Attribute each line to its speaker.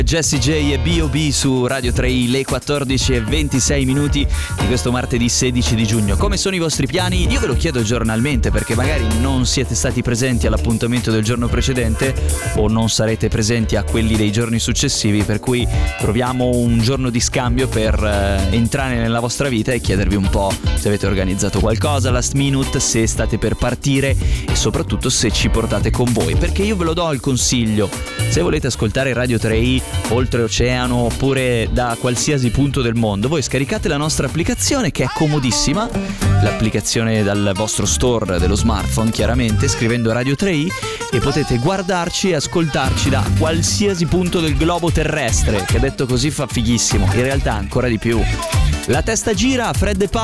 Speaker 1: Jessie J e B.O.B. su Radio 3i, le 14:26 minuti di questo martedì 16 di giugno. Come sono i vostri piani? Io ve lo chiedo giornalmente, perché magari non siete stati presenti all'appuntamento del giorno precedente o non sarete presenti a quelli dei giorni successivi, per cui troviamo un giorno di scambio per entrare nella vostra vita e chiedervi un po' se avete organizzato qualcosa last minute, se state per partire e soprattutto se ci portate con voi, perché io ve lo do il consiglio: se volete ascoltare Radio 3i oltreoceano oppure da qualsiasi punto del mondo, voi scaricate la nostra applicazione, che è comodissima, l'applicazione dal vostro store dello smartphone, chiaramente scrivendo Radio 3i, e potete guardarci e ascoltarci da qualsiasi punto del globo terrestre, che detto così fa fighissimo, in realtà ancora di più. La testa gira, Fred e